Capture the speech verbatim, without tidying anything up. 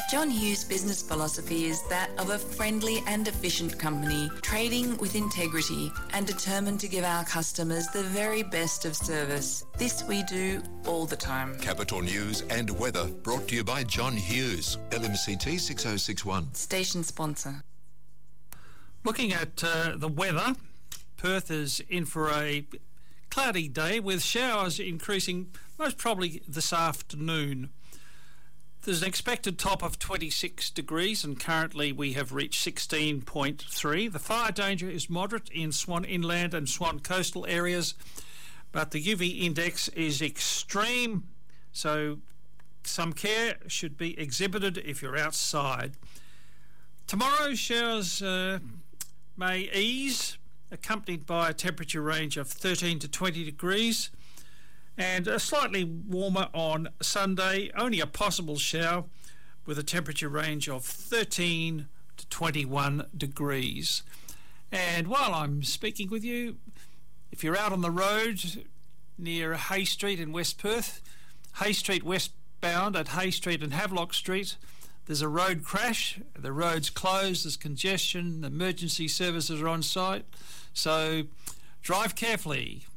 John Hughes' business philosophy is that of a friendly and efficient company, trading with integrity and determined to give our customers the very best of service. This we do all the time. Capital News and weather brought to you by John Hughes, L M C T six oh six one. Station sponsor. Looking at uh, the weather, Perth is in for a cloudy day with showers increasing most probably this afternoon. There's an expected top of twenty-six degrees and currently we have reached sixteen point three. The fire danger is moderate in Swan Inland and Swan coastal areas, but the U V index is extreme, so some care should be exhibited if you're outside. Tomorrow showers uh, may ease, accompanied by a temperature range of thirteen to twenty degrees. And uh, slightly warmer on Sunday, only a possible shower with a temperature range of thirteen to twenty-one degrees. And while I'm speaking with you, if you're out on the road near Hay Street in West Perth, Hay Street westbound at Hay Street and Havelock Street, there's a road crash. The road's closed, there's congestion, emergency services are on site. So drive carefully.